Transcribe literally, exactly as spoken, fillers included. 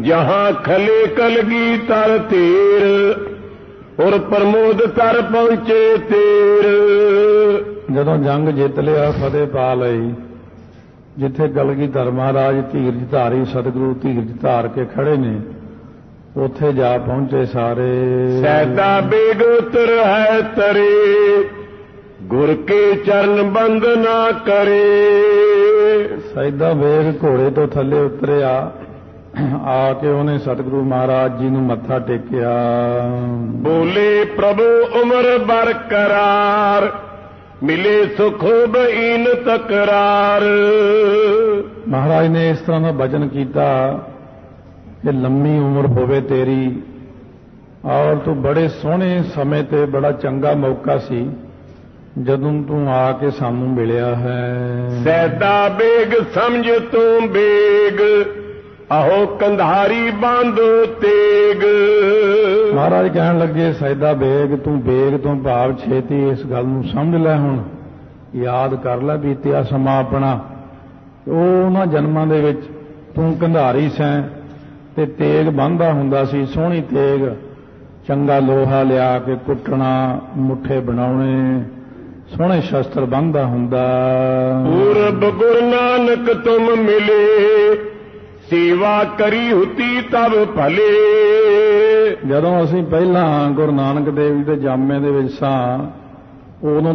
जहां खले कलगी तर तेर और प्रमोद तर पहुंचे तेर। ਜਦੋਂ ਜੰਗ ਜਿੱਤ ਲਿਆ, ਫਤਿਹ ਪਾ ਲਈ, ਜਿੱਥੇ ਕਲਗੀਧਰ ਮਹਾਰਾਜ ਧੀਰਜ ਧਾਰੀ ਸਤਿਗੁਰੂ ਧੀਰਜ ਧਾਰ ਕੇ ਖੜੇ ਨੇ, ਉੱਥੇ ਜਾ ਪਹੁੰਚੇ ਸਾਰੇ। ਸੈਦਾ ਬੇਗ ਉਤਰ ਹੈ ਤਰੇ ਗੁਰ ਕੇ ਚਰਨ ਬੰਦ ਨਾ ਕਰੇ। ਸੈਦਾ ਬੇਗ ਘੋੜੇ ਤੋਂ ਥੱਲੇ ਉਤਰਿਆ, ਆ ਕੇ ਉਹਨੇ ਸਤਿਗੁਰੂ ਮਹਾਰਾਜ ਜੀ ਨੂੰ ਮੱਥਾ ਟੇਕਿਆ। ਬੋਲੇ ਪ੍ਰਭੂ ਉਮਰ ਬਰਕਰਾਰ ਮਿਲੇ ਸੁਖ ਬਈਨ ਤਕਰਾਰ। ਮਹਾਰਾਜ ਨੇ ਇਸ ਤਰ੍ਹਾਂ ਦਾ ਬਚਨ ਕੀਤਾ ਕਿ ਲੰਮੀ ਉਮਰ ਹੋਵੇ ਤੇਰੀ, ਔਰ ਤੂੰ ਬੜੇ ਸੋਹਣੇ ਸਮੇਂ ਤੇ ਬੜਾ ਚੰਗਾ ਮੌਕਾ ਸੀ ਜਦੋਂ ਤੂੰ ਆ ਕੇ ਸਾਨੂੰ ਮਿਲਿਆ ਹੈ। ਸੈਦਾ ਬੇਗ ਸਮਝ ਤੂੰ ਬੇਗ ਆਹੋ ਕੰਧਾਰੀ ਬਾਂਧੋ ਤੇਗ। ਮਹਾਰਾਜ ਕਹਿਣ ਲੱਗੇ, ਸੈਦਾ ਬੇਗ, ਤੂੰ ਬੇਗ ਤੋਂ ਭਾਵ ਛੇਤੀ ਇਸ ਗੱਲ ਨੂੰ ਸਮਝ ਲੈ, ਹੁਣ ਯਾਦ ਕਰ ਲੈ ਬੀਤਿਆ ਸਮਾਂ ਆਪਣਾ। ਉਹ ਉਹਨਾਂ ਜਨਮਾਂ ਦੇ ਵਿੱਚ ਤੂੰ ਕੰਧਾਰੀ ਸੈਂ ਤੇ ਤੇਗ ਬੰਨ੍ਹਦਾ ਹੁੰਦਾ ਸੀ, ਸੋਹਣੀ ਤੇਗ, ਚੰਗਾ ਲੋਹਾ ਲਿਆ ਕੇ ਕੁੱਟਣਾ, ਮੁੱਠੇ ਬਣਾਉਣੇ, ਸੋਹਣੇ ਸ਼ਸਤਰ ਬੰਨ੍ਹਦਾ ਹੁੰਦਾ। ਪੂਰਬ ਗੁਰੂ ਨਾਨਕ ਤੁਮ ਮਿਲੇ ਸੇਵਾ ਕਰੀ ਹੁਤੀ ਤਬ ਭਲੇ। ਜਦੋਂ ਅਸੀਂ ਪਹਿਲਾਂ ਗੁਰੂ ਨਾਨਕ ਦੇਵ ਜੀ ਦੇ ਜਾਮੇ ਦੇ ਵਿੱਚ ਸਾਂ, ਉਦੋਂ